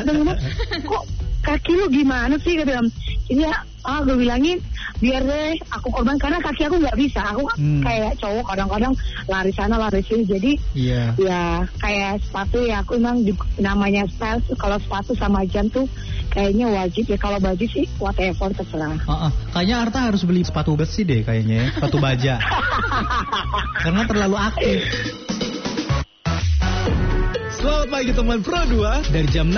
kok kaki lu gimana sih, gue bilang. Iya, gue bilangin biar deh aku korban karena kaki aku nggak bisa. Aku kayak cowok kadang-kadang lari sana lari sini. Jadi ya kayak sepatu ya aku emang namanya style. Kalau sepatu sama jam tuh kayaknya wajib ya. Kalau baju sih whatever terserah. Kayaknya Arta harus beli sepatu besi deh kayaknya, sepatu baja. Karena terlalu aktif. Selamat pagi teman Pro 2 dari jam